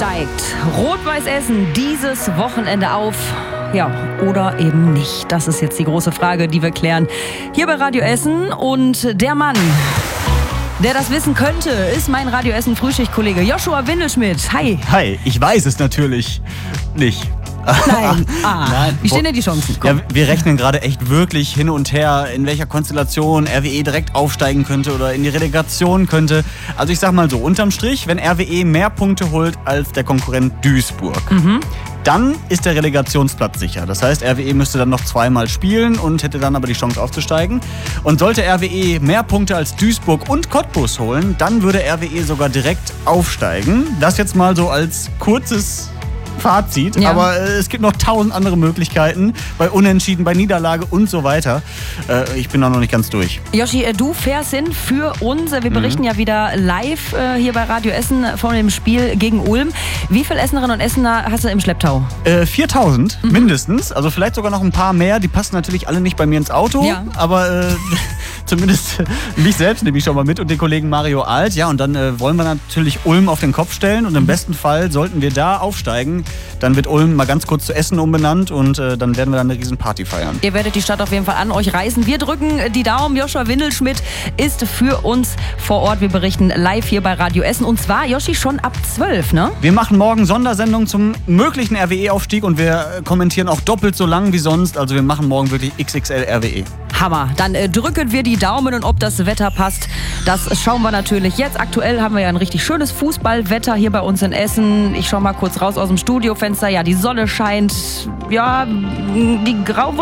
Steigt Rot-Weiß Essen dieses Wochenende auf? Ja, oder eben nicht? Das ist jetzt die große Frage, die wir klären hier bei Radio Essen. Und der Mann, der das wissen könnte, ist mein Radio Essen Frühschichtkollege Joshua Windelschmidt. Hi. Hi, ich weiß es natürlich nicht. Nein. Nein. Wie stehen denn die Chancen? Ja, wir rechnen gerade echt wirklich hin und her, in welcher Konstellation RWE direkt aufsteigen könnte oder in die Relegation könnte. Also ich sag mal so, unterm Strich, wenn RWE mehr Punkte holt als der Konkurrent Duisburg, dann ist der Relegationsplatz sicher. Das heißt, RWE müsste dann noch zweimal spielen und hätte dann aber die Chance aufzusteigen. Und sollte RWE mehr Punkte als Duisburg und Cottbus holen, dann würde RWE sogar direkt aufsteigen. Das jetzt mal so als kurzes Fazit, ja. Aber es gibt noch 1000 andere Möglichkeiten, bei Unentschieden, bei Niederlage und so weiter. Ich bin da noch nicht ganz durch. Joshi, du fährst hin für uns. Wir berichten ja wieder live hier bei Radio Essen von dem Spiel gegen Ulm. Wie viele Essenerinnen und Essener hast du im Schlepptau? 4000 mindestens, also vielleicht sogar noch ein paar mehr. Die passen natürlich alle nicht bei mir ins Auto, ja. Aber zumindest mich selbst nehme ich schon mal mit und den Kollegen Mario Alt. Ja, und dann wollen wir natürlich Ulm auf den Kopf stellen und im besten Fall sollten wir da aufsteigen. Dann wird Ulm mal ganz kurz zu Essen umbenannt und dann werden wir dann eine riesen Party feiern. Ihr werdet die Stadt auf jeden Fall an euch reißen. Wir drücken die Daumen. Joshua Windelschmidt ist für uns vor Ort. Wir berichten live hier bei Radio Essen. Und zwar, Joshi, schon ab 12, ne? Wir machen morgen Sondersendung zum möglichen RWE-Aufstieg und wir kommentieren auch doppelt so lang wie sonst. Also wir machen morgen wirklich XXL RWE. Hammer. Dann drücken wir die Daumen und ob das Wetter passt, das schauen wir natürlich jetzt. Aktuell haben wir ja ein richtig schönes Fußballwetter hier bei uns in Essen. Ich schaue mal kurz raus aus dem Studiofenster. Ja, die Sonne scheint. Ja, die